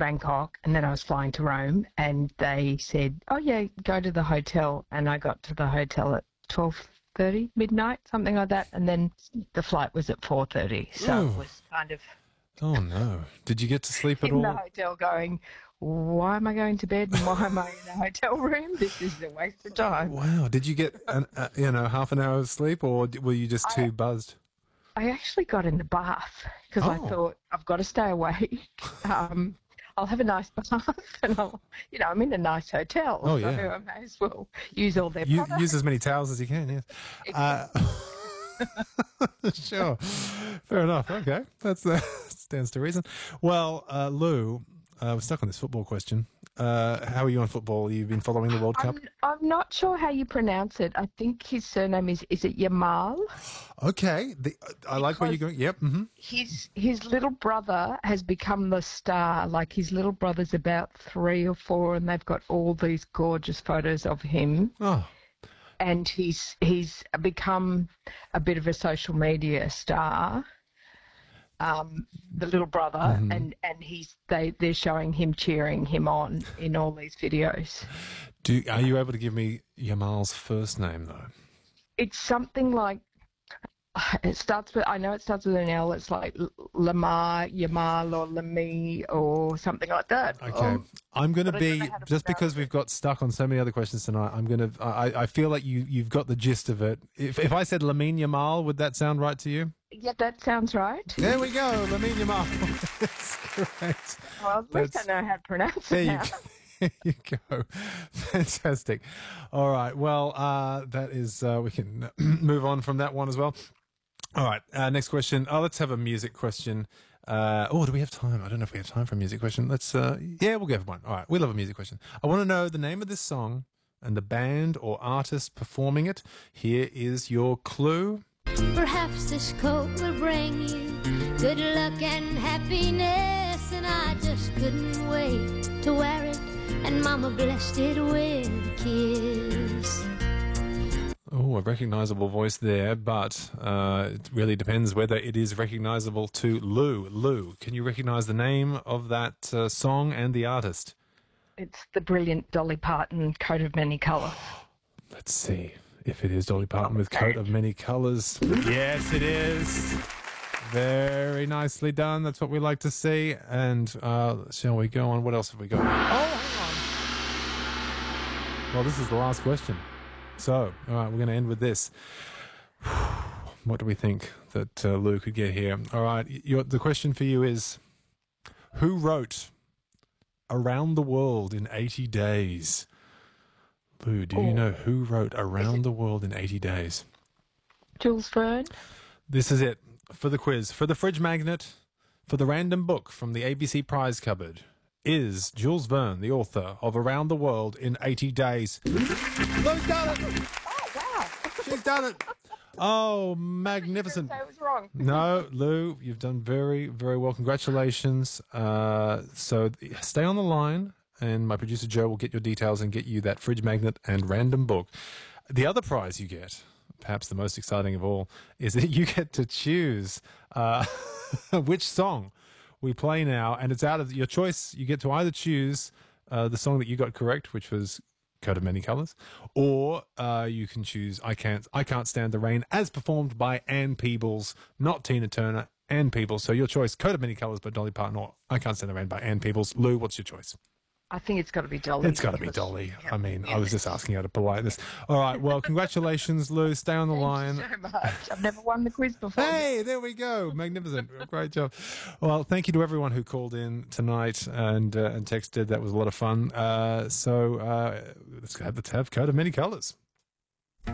Bangkok, and then I was flying to Rome, and they said, "Oh yeah, go to the hotel." And I got to the hotel at 12:30 midnight, something like that, and then the flight was at 4:30. So it was kind of Oh no! Did you get to sleep at in the all? hotel going, "Why am I going to bed and why am I in a hotel room? This is a waste of time." Wow! Did you get half an hour of sleep, or were you just too buzzed? I actually got in the bath because I thought I've got to stay awake. I'll have a nice bath, and I'm in a nice hotel, so I may as well use all their products. Use as many towels as you can. Yes. Sure. Fair enough. Okay, that's stands to reason. Well, Lou, we're stuck on this football question. How are you on football? You've been following the World Cup? I'm not sure how you pronounce it. I think his surname is it Yamal? Okay. I like where you're going. Yep. Mm-hmm. His little brother has become the star. Like, his little brother's about 3 or 4, and they've got all these gorgeous photos of him. Oh. And he's become a bit of a social media star. The little brother, and they're showing him, cheering him on in all these videos. Are you able to give me Yamal's first name though? It's something like, I know it starts with an L. It's like Lamar, Yamal, or Lamy, or something like that. Okay, I'm going to be, just because we've got stuck on so many other questions tonight, I feel like you've got the gist of it. If I said Lamine Yamal, would that sound right to you? Yeah, that sounds right. There we go, Lamine Yamal. That's correct. Well, at least I know how to pronounce it now. There you go. Fantastic. All right. Well, that is, we can move on from that one as well. All right. Next question. Let's have a music question. Do we have time? I don't know if we have time for a music question. Let's, we'll go for one. All right. We love a music question. I want to know the name of this song and the band or artist performing it. Here is your clue. Perhaps this coat will bring you good luck and happiness, and I just couldn't wait to wear it, and Mama blessed it with a kiss. Oh, a recognisable voice there, but it really depends whether it is recognisable to Lou. Lou, can you recognise the name of that song and the artist? It's the brilliant Dolly Parton, Coat of Many Colours. Let's see if it is Dolly Parton with Coat of Many Colours. Yes, it is. Very nicely done. That's what we like to see. And shall we go on? What else have we got? Oh, hang on. Well, this is the last question. So, all right, we're going to end with this. What do we think that Lou could get here? All right, the question for you is, who wrote Around the World in 80 Days? Lou, do you know who wrote Around the World in 80 Days? Jules Verne. This is it for the quiz. For the fridge magnet, for the random book from the ABC prize cupboard, is Jules Verne the author of Around the World in 80 Days? Lou's done it! Oh, wow. She's done it! Oh, magnificent. I was wrong. No, Lou, you've done very, very well. Congratulations. So stay on the line, and my producer Joe will get your details and get you that fridge magnet and random book. The other prize you get, perhaps the most exciting of all, is that you get to choose which song we play now, and it's out of your choice. You get to either choose the song that you got correct, which was Coat of Many Colours, or you can choose I Can't Stand the Rain, as performed by Ann Peebles, not Tina Turner, Ann Peebles. So your choice, Coat of Many Colours by Dolly Parton, or I Can't Stand the Rain by Ann Peebles. Lou, what's your choice? I think it's got to be Dolly. It's got to be Dolly. I mean, I was just asking out of politeness. All right. Well, congratulations, Lou. Stay on the line. Thank you so much. I've never won the quiz before. Hey, there we go. Magnificent. Great job. Well, thank you to everyone who called in tonight and texted. That was a lot of fun. So let's have Coat of Many Colours.